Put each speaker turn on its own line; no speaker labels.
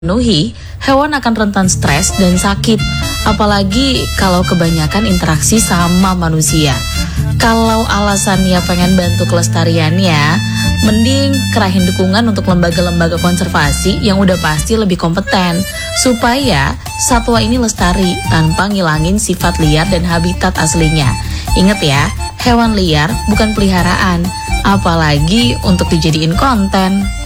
Penuhi, hewan akan rentan stres dan sakit, apalagi kalau kebanyakan interaksi sama manusia. Kalau alasannya pengen bantu kelestariannya, mending kerahin dukungan untuk lembaga-lembaga konservasi yang udah pasti lebih kompeten, supaya satwa ini lestari tanpa ngilangin sifat liar dan habitat aslinya. Ingat ya, hewan liar bukan peliharaan, apalagi untuk dijadiin konten.